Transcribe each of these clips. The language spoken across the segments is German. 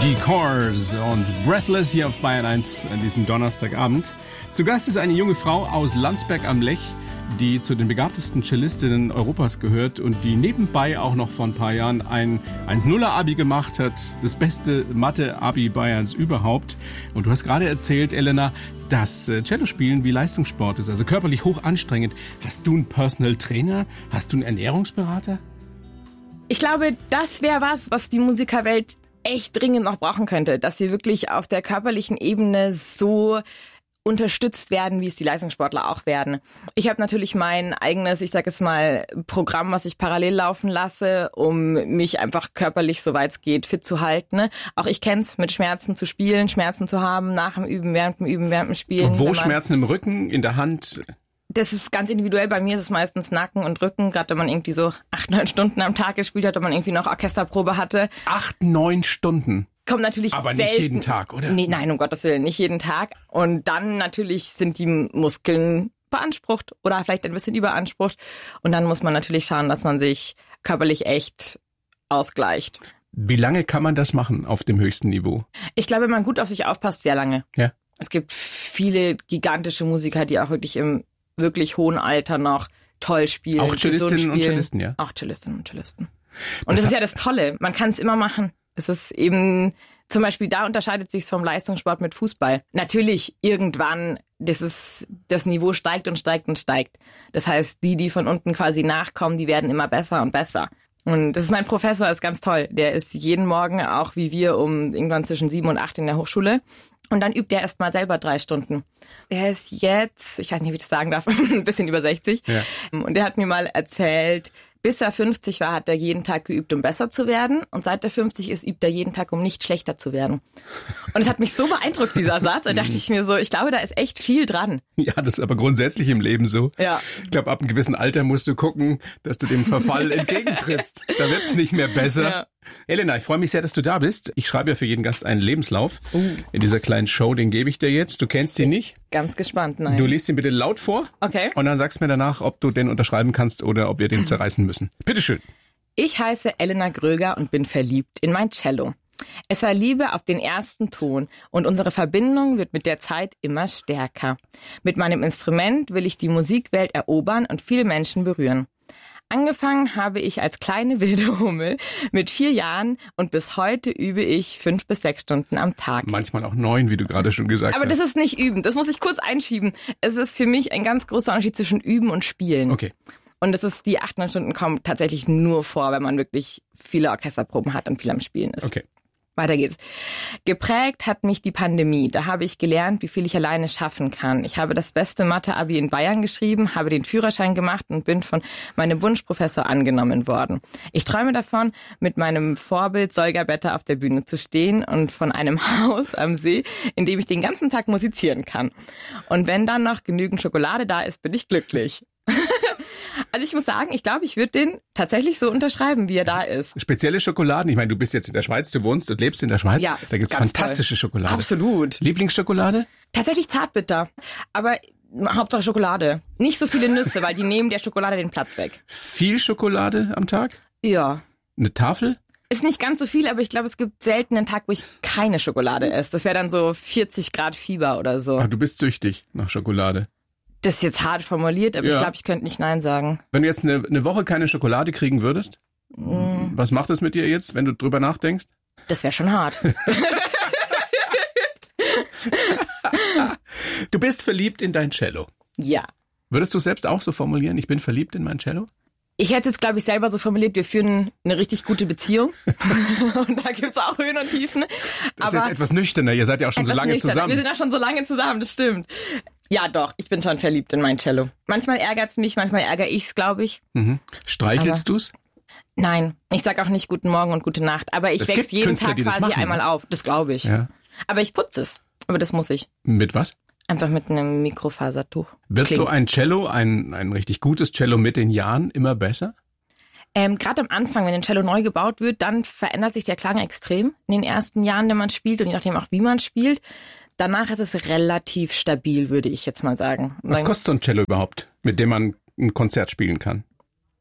Die Cars und Breathless hier auf Bayern 1 an diesem Donnerstagabend. Zu Gast ist eine junge Frau aus Landsberg am Lech, die zu den begabtesten Cellistinnen Europas gehört und die nebenbei auch noch vor ein paar Jahren ein 1-0er-Abi gemacht hat, das beste Mathe-Abi Bayerns überhaupt. Und du hast gerade erzählt, Elena, dass Cellospielen wie Leistungssport ist, also körperlich hoch anstrengend. Hast du einen Personal Trainer? Hast du einen Ernährungsberater? Ich glaube, das wäre was die Musikerwelt echt dringend noch brauchen könnte, dass sie wirklich auf der körperlichen Ebene so unterstützt werden, wie es die Leistungssportler auch werden. Ich habe natürlich mein eigenes, ich sage jetzt mal, Programm, was ich parallel laufen lasse, um mich einfach körperlich, soweit es geht, fit zu halten. Auch ich kenne es, mit Schmerzen zu spielen, Schmerzen zu haben, nach dem Üben, während dem Spielen. Und wo Schmerzen im Rücken, in der Hand? Das ist ganz individuell. Bei mir ist es meistens Nacken und Rücken, gerade wenn man irgendwie so 8-9 Stunden am Tag gespielt hat, wenn man irgendwie noch Orchesterprobe hatte. 8-9 Stunden? Kommt natürlich aber selten. Nicht jeden Tag, oder? Nee, nein, um Gottes Willen, nicht jeden Tag. Und dann natürlich sind die Muskeln beansprucht oder vielleicht ein bisschen überansprucht. Und dann muss man natürlich schauen, dass man sich körperlich echt ausgleicht. Wie lange kann man das machen auf dem höchsten Niveau? Ich glaube, wenn man gut auf sich aufpasst, sehr lange. Ja. Es gibt viele gigantische Musiker, die auch wirklich im wirklich hohen Alter noch toll spielen. Auch Cellistinnen und Cellisten, ja? Auch Cellistinnen und Cellisten. Und das ist ja das Tolle. Man kann es immer machen. Es ist eben, zum Beispiel da unterscheidet sich vom Leistungssport mit Fußball. Natürlich, irgendwann, das Niveau steigt und steigt und steigt. Das heißt, die von unten quasi nachkommen, die werden immer besser und besser. Und das ist mein Professor, ist ganz toll. Der ist jeden Morgen, auch wie wir, um irgendwann zwischen 7 und 8 in der Hochschule. Und dann übt er erst mal selber 3 Stunden. Er ist jetzt, ich weiß nicht, wie ich das sagen darf, ein bisschen über 60. Ja. Und er hat mir mal erzählt, bis er 50 war, hat er jeden Tag geübt, um besser zu werden. Und seit er 50 ist, übt er jeden Tag, um nicht schlechter zu werden. Und es hat mich so beeindruckt, dieser Satz. Da dachte ich mir so, ich glaube, da ist echt viel dran. Ja, das ist aber grundsätzlich im Leben so. Ja. Ich glaube, ab einem gewissen Alter musst du gucken, dass du dem Verfall entgegentrittst. Da wird's nicht mehr besser. Ja. Elena, ich freue mich sehr, dass du da bist. Ich schreibe ja für jeden Gast einen Lebenslauf in dieser kleinen Show, den gebe ich dir jetzt. Du kennst ihn nicht? Ganz gespannt, nein. Du liest ihn bitte laut vor. Okay. Und dann sagst mir danach, ob du den unterschreiben kannst oder ob wir den zerreißen müssen. Bitteschön. Ich heiße Elena Gröger und bin verliebt in mein Cello. Es war Liebe auf den ersten Ton und unsere Verbindung wird mit der Zeit immer stärker. Mit meinem Instrument will ich die Musikwelt erobern und viele Menschen berühren. Angefangen habe ich als kleine wilde Hummel mit 4 Jahren und bis heute übe ich 5 bis 6 Stunden am Tag. Manchmal auch 9, wie du gerade schon gesagt hast. Aber das ist nicht üben, das muss ich kurz einschieben. Es ist für mich ein ganz großer Unterschied zwischen üben und spielen. Okay. Und das ist, die 8-9 Stunden kommen tatsächlich nur vor, wenn man wirklich viele Orchesterproben hat und viel am Spielen ist. Okay. Weiter geht's. Geprägt hat mich die Pandemie. Da habe ich gelernt, wie viel ich alleine schaffen kann. Ich habe das beste Mathe-Abi in Bayern geschrieben, habe den Führerschein gemacht und bin von meinem Wunschprofessor angenommen worden. Ich träume davon, mit meinem Vorbild Solga Better auf der Bühne zu stehen und von einem Haus am See, in dem ich den ganzen Tag musizieren kann. Und wenn dann noch genügend Schokolade da ist, bin ich glücklich. Also ich muss sagen, ich glaube, ich würde den tatsächlich so unterschreiben, wie er da ist. Spezielle Schokoladen? Ich meine, du bist jetzt in der Schweiz, du wohnst und lebst in der Schweiz. Ja, da gibt's fantastische toll. Schokolade. Absolut. Lieblingsschokolade? Tatsächlich Zartbitter. Aber Hauptsache Schokolade. Nicht so viele Nüsse, weil die nehmen der Schokolade den Platz weg. Viel Schokolade am Tag? Ja. Eine Tafel? Ist nicht ganz so viel, aber ich glaube, es gibt selten einen Tag, wo ich keine Schokolade esse. Das wäre dann so 40 Grad Fieber oder so. Ach, du bist süchtig nach Schokolade. Das ist jetzt hart formuliert, aber ja. Ich glaube, ich könnte nicht Nein sagen. Wenn du jetzt eine Woche keine Schokolade kriegen würdest, was macht das mit dir jetzt, wenn du drüber nachdenkst? Das wäre schon hart. Du bist verliebt in dein Cello. Ja. Würdest du es selbst auch so formulieren, ich bin verliebt in mein Cello? Ich hätte es jetzt, glaube ich, selber so formuliert, wir führen eine richtig gute Beziehung. Und da gibt's auch Höhen und Tiefen. Das ist jetzt etwas nüchterner, ihr seid ja auch schon so lange zusammen. Wir sind ja schon so lange zusammen, das stimmt. Ja, doch, ich bin schon verliebt in mein Cello. Manchmal ärgert's mich, manchmal ärgere ich's, glaube ich. Mhm. Streichelst du's? Nein, ich sag auch nicht guten Morgen und gute Nacht. Aber ich wechsle jeden Tag quasi einmal auf. Das glaube ich. Ja. Aber ich putze es. Aber das muss ich. Mit was? Einfach mit einem Mikrofasertuch. Wird so ein Cello, ein richtig gutes Cello mit den Jahren immer besser? Gerade am Anfang, wenn ein Cello neu gebaut wird, dann verändert sich der Klang extrem in den ersten Jahren, wenn man spielt und je nachdem auch, wie man spielt. Danach ist es relativ stabil, würde ich jetzt mal sagen. Was kostet so ein Cello überhaupt, mit dem man ein Konzert spielen kann?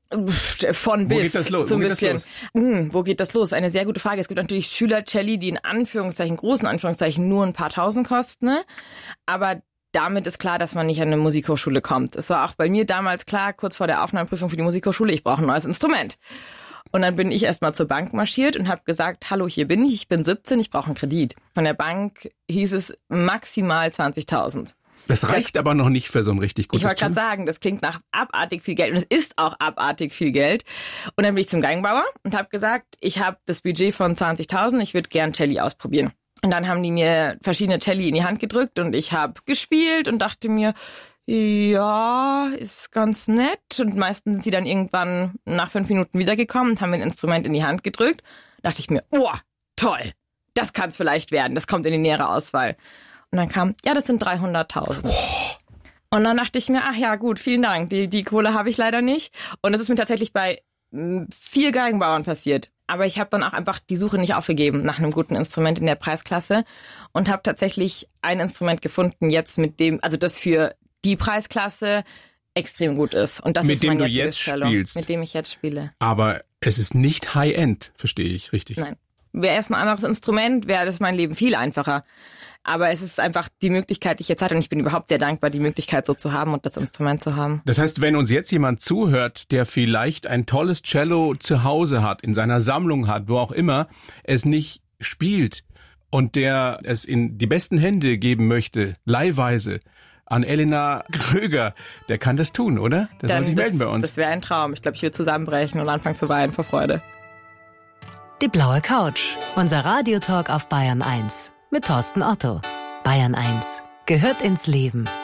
Von bis. Wo geht das los? So ein bisschen. Wo geht das los? Eine sehr gute Frage. Es gibt natürlich Schüler-Celli, die in Anführungszeichen, großen Anführungszeichen, nur ein paar tausend kosten, ne? Aber damit ist klar, dass man nicht an eine Musikhochschule kommt. Es war auch bei mir damals klar, kurz vor der Aufnahmeprüfung für die Musikhochschule, ich brauche ein neues Instrument. Und dann bin ich erstmal zur Bank marschiert und habe gesagt, hallo, hier bin ich bin 17, ich brauche einen Kredit. Von der Bank hieß es maximal 20.000. Das reicht aber noch nicht für so ein richtig gutes Ich wollte gerade sagen, das klingt nach abartig viel Geld und es ist auch abartig viel Geld. Und dann bin ich zum Geigenbauer und habe gesagt, ich habe das Budget von 20.000, ich würde gern Celli ausprobieren. Und dann haben die mir verschiedene Celli in die Hand gedrückt und ich habe gespielt und dachte mir, ja, ist ganz nett. Und meistens sind sie dann irgendwann nach 5 Minuten wiedergekommen und haben mir ein Instrument in die Hand gedrückt. Da dachte ich mir, oh, toll, das kann es vielleicht werden, das kommt in die nähere Auswahl. Und dann kam, ja, das sind 300.000. Und dann dachte ich mir, ach ja, gut, vielen Dank, die Kohle habe ich leider nicht. Und das ist mir tatsächlich bei 4 Geigenbauern passiert. Aber ich habe dann auch einfach die Suche nicht aufgegeben nach einem guten Instrument in der Preisklasse und habe tatsächlich ein Instrument gefunden jetzt mit dem, also das für die Preisklasse extrem gut ist. Und das ist mein jetziges Cello, mit dem ich jetzt spiele. Aber es ist nicht High-End, verstehe ich richtig? Nein. Wäre es ein anderes Instrument, wäre das mein Leben viel einfacher. Aber es ist einfach die Möglichkeit, die ich jetzt hatte. Und ich bin überhaupt sehr dankbar, die Möglichkeit so zu haben und das Instrument zu haben. Das heißt, wenn uns jetzt jemand zuhört, der vielleicht ein tolles Cello zu Hause hat, in seiner Sammlung hat, wo auch immer, es nicht spielt und der es in die besten Hände geben möchte, leihweise, an Elena Kröger, der kann das tun, oder? Der soll sich melden bei uns. Das wäre ein Traum. Ich glaube, ich würde zusammenbrechen und anfangen zu weinen vor Freude. Die blaue Couch, unser Radiotalk auf Bayern 1 mit Thorsten Otto. Bayern 1 gehört ins Leben.